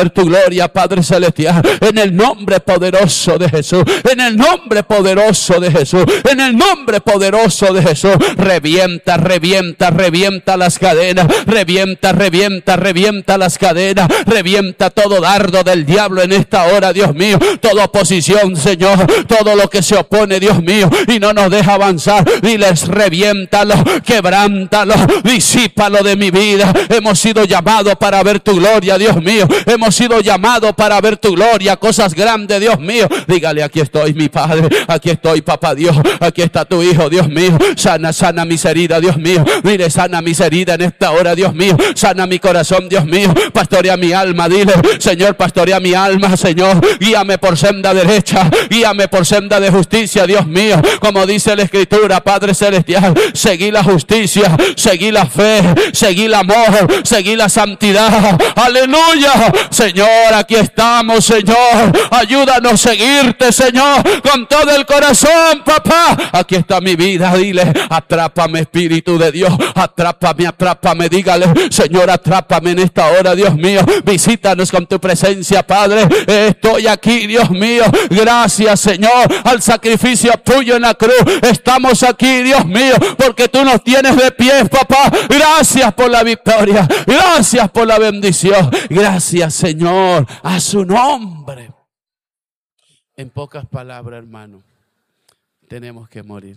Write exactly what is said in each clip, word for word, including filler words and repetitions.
ver tu gloria, Padre celestial, en el nombre poderoso de Jesús, en el nombre poderoso de Jesús, en el nombre poderoso de Jesús. Revienta, revienta, revienta las cadenas, revienta, revienta, revienta las cadenas, revienta todo dardo del diablo en esta hora, Dios mío, toda oposición, Señor, todo lo que se opone, Dios mío, y no nos deja avanzar. Diles, reviéntalo, quebrántalo, disípalo de mi vida. Hemos sido llamados para ver tu gloria, Dios mío. Hemos sido llamados para ver tu gloria, cosas grandes, Dios mío. Dígale, aquí estoy, mi Padre, aquí estoy, papá Dios, aquí está tu Hijo, Dios mío. Sana, sana mis heridas, Dios mío. Dile, sana mis heridas en esta hora, Dios mío. Sana mi corazón, Dios mío. Pastorea mi alma, dile, Señor, pastorea mi alma, Señor. Guíame por senda derecha, guíame por senda de justicia, Dios mío. Como dice la Escritura, Padre celestial, seguí la justicia, seguí la fe, seguí el amor, seguí la santidad. Aleluya. Señor, aquí estamos, Señor. Ayúdanos a seguirte, Señor, con todo el corazón, papá. Aquí está mi vida, dile, atrápame, Espíritu de Dios, atrápame, atrápame, dígale, Señor, atrápame en esta hora, Dios mío. Visítanos con tu presencia, Padre. Estoy aquí, Dios mío. Gracias, Señor, al sacrificio tuyo en la cruz. Estamos aquí, Dios mío, porque tú nos tienes de pie, papá. Gracias por la victoria, gracias por la bendición. Gracias, Señor, a su nombre. En pocas palabras, hermano, tenemos que morir.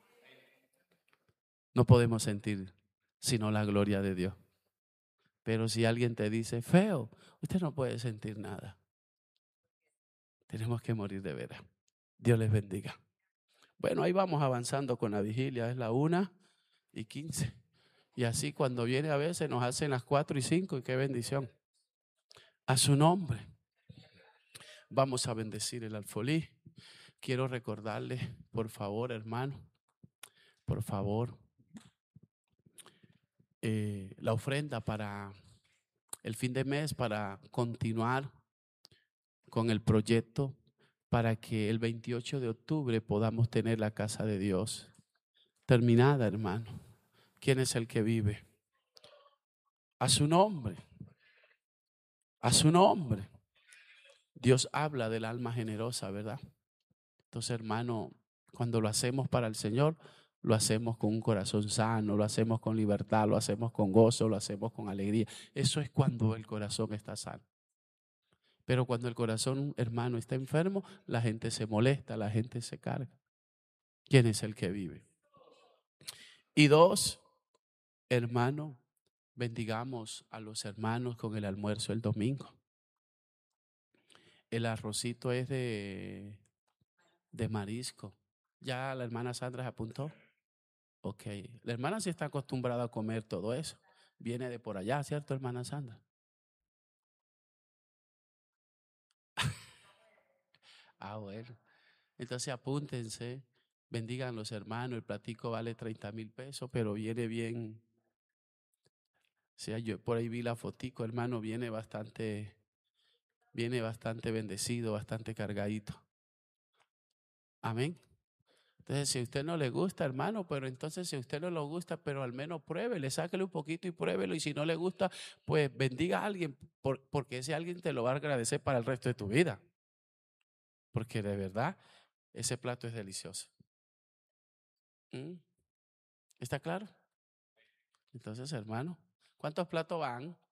No podemos sentir sino la gloria de Dios. Pero si alguien te dice, feo, usted no puede sentir nada. Tenemos que morir de veras. Dios les bendiga. Bueno, ahí vamos avanzando con la vigilia. Es la una y quince. Y así cuando viene a veces nos hacen las cuatro y cinco. Y qué bendición. A su nombre. Vamos a bendecir el alfolí. Quiero recordarles, por favor, hermano, por favor, eh, la ofrenda para el fin de mes, para continuar con el proyecto, para que el veintiocho de octubre podamos tener la casa de Dios terminada, hermano. ¿Quién es el que vive? A su nombre, a su nombre. Dios habla del alma generosa, ¿verdad? Entonces, hermano, cuando lo hacemos para el Señor, lo hacemos con un corazón sano, lo hacemos con libertad, lo hacemos con gozo, lo hacemos con alegría. Eso es cuando el corazón está sano. Pero cuando el corazón, hermano, está enfermo, la gente se molesta, la gente se carga. ¿Quién es el que vive? Y dos, hermano, bendigamos a los hermanos con el almuerzo el domingo. El arrocito es de, de marisco. ¿Ya la hermana Sandra se apuntó? Ok. La hermana sí está acostumbrada a comer todo eso. Viene de por allá, ¿cierto, hermana Sandra? Ah, bueno. Entonces apúntense, bendigan los hermanos. El platico vale treinta mil pesos, pero viene bien. O sea, yo por ahí vi la fotico, hermano, viene bastante, viene bastante bendecido, bastante cargadito. Amén. Entonces, si a usted no le gusta, hermano, pero entonces si a usted no le gusta, pero al menos pruébele, sáquele un poquito y pruébelo. Y si no le gusta, pues bendiga a alguien, por, porque ese alguien te lo va a agradecer para el resto de tu vida. Porque de verdad, ese plato es delicioso. ¿Mm? ¿Está claro? Entonces, hermano, ¿cuántos platos van?